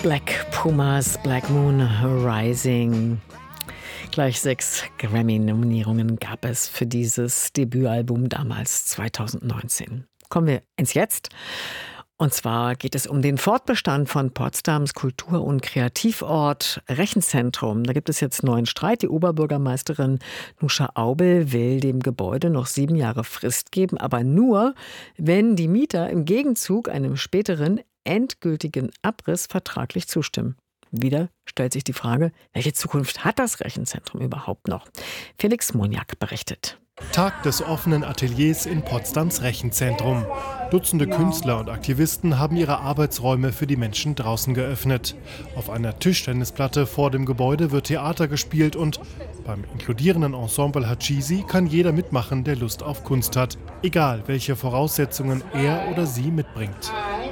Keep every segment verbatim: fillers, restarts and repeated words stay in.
Black Pumas, Black Moon Rising. Gleich sechs Grammy-Nominierungen gab es für dieses Debütalbum damals zweitausendneunzehn. Kommen wir ins Jetzt. Und zwar geht es um den Fortbestand von Potsdams Kultur- und Kreativort Rechenzentrum. Da gibt es jetzt neuen Streit. Die Oberbürgermeisterin Nuscha Aubel will dem Gebäude noch sieben Jahre Frist geben, aber nur, wenn die Mieter im Gegenzug einem späteren endgültigen Abriss vertraglich zustimmen. Wieder stellt sich die Frage, welche Zukunft hat das Rechenzentrum überhaupt noch? Felix Moniak berichtet. Tag des offenen Ateliers in Potsdams Rechenzentrum. Dutzende Künstler und Aktivisten haben ihre Arbeitsräume für die Menschen draußen geöffnet. Auf einer Tischtennisplatte vor dem Gebäude wird Theater gespielt und beim inkludierenden Ensemble Hachizi kann jeder mitmachen, der Lust auf Kunst hat. Egal, welche Voraussetzungen er oder sie mitbringt.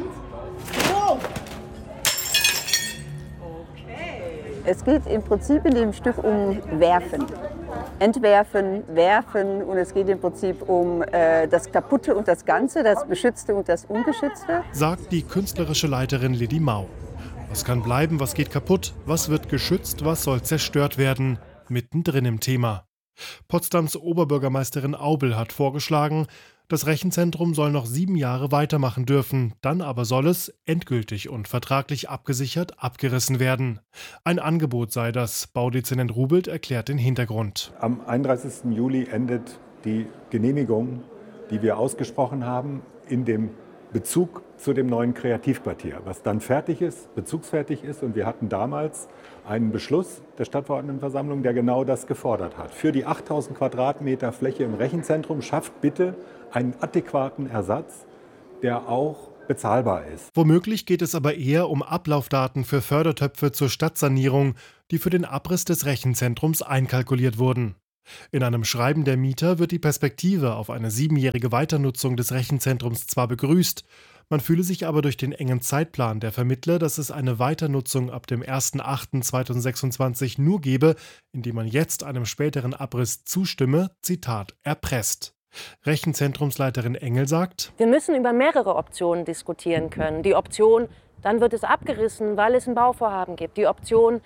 Es geht im Prinzip in dem Stück um Werfen. Entwerfen, werfen, und es geht im Prinzip um äh, das Kaputte und das Ganze, das Beschützte und das Ungeschützte. Sagt die künstlerische Leiterin Lidi Mau. Was kann bleiben, was geht kaputt, was wird geschützt, was soll zerstört werden? Mittendrin im Thema. Potsdams Oberbürgermeisterin Aubel hat vorgeschlagen, das Rechenzentrum soll noch sieben Jahre weitermachen dürfen, dann aber soll es, endgültig und vertraglich abgesichert, abgerissen werden. Ein Angebot sei das. Baudezernent Rubelt erklärt den Hintergrund. Am einunddreißigsten Juli endet die Genehmigung, die wir ausgesprochen haben, in dem Bezug zu dem neuen Kreativquartier, was dann fertig ist, bezugsfertig ist. Und wir hatten damals einen Beschluss der Stadtverordnetenversammlung, der genau das gefordert hat. Für die achttausend Quadratmeter Fläche im Rechenzentrum schafft bitte einen adäquaten Ersatz, der auch bezahlbar ist. Womöglich geht es aber eher um Ablaufdaten für Fördertöpfe zur Stadtsanierung, die für den Abriss des Rechenzentrums einkalkuliert wurden. In einem Schreiben der Mieter wird die Perspektive auf eine siebenjährige Weiternutzung des Rechenzentrums zwar begrüßt, man fühle sich aber durch den engen Zeitplan der Vermittler, dass es eine Weiternutzung ab dem ersten achten zweitausendsechsundzwanzig nur gebe, indem man jetzt einem späteren Abriss zustimme, Zitat, erpresst. Rechenzentrumsleiterin Engel sagt: Wir müssen über mehrere Optionen diskutieren können. Die Option, dann wird es abgerissen, weil es ein Bauvorhaben gibt. Die Option,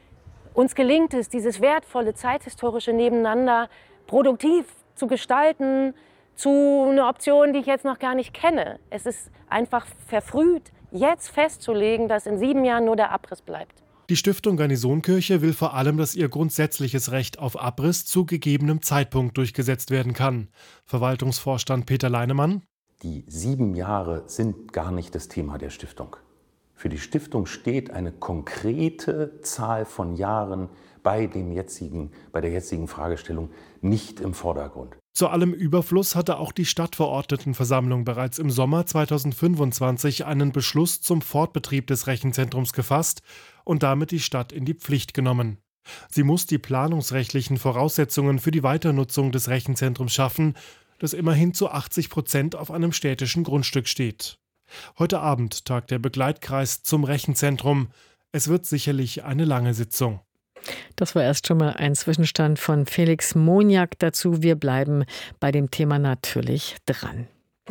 uns gelingt es, dieses wertvolle zeithistorische Nebeneinander produktiv zu gestalten, zu einer Option, die ich jetzt noch gar nicht kenne. Es ist einfach verfrüht, jetzt festzulegen, dass in sieben Jahren nur der Abriss bleibt. Die Stiftung Garnisonkirche will vor allem, dass ihr grundsätzliches Recht auf Abriss zu gegebenem Zeitpunkt durchgesetzt werden kann. Verwaltungsvorstand Peter Leinemann: Die sieben Jahre sind gar nicht das Thema der Stiftung. Für die Stiftung steht eine konkrete Zahl von Jahren bei, dem jetzigen, bei der jetzigen Fragestellung nicht im Vordergrund. Zu allem Überfluss hatte auch die Stadtverordnetenversammlung bereits im Sommer zweitausendfünfundzwanzig einen Beschluss zum Fortbetrieb des Rechenzentrums gefasst und damit die Stadt in die Pflicht genommen. Sie muss die planungsrechtlichen Voraussetzungen für die Weiternutzung des Rechenzentrums schaffen, das immerhin zu achtzig Prozent auf einem städtischen Grundstück steht. Heute Abend tagt der Begleitkreis zum Rechenzentrum. Es wird sicherlich eine lange Sitzung. Das war erst schon mal ein Zwischenstand von Felix Moniak dazu. Wir bleiben bei dem Thema natürlich dran.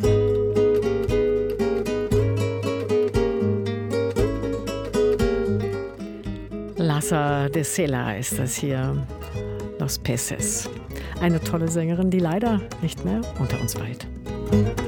Lassa de Sela ist das hier. Los Peces. Eine tolle Sängerin, die leider nicht mehr unter uns weilt.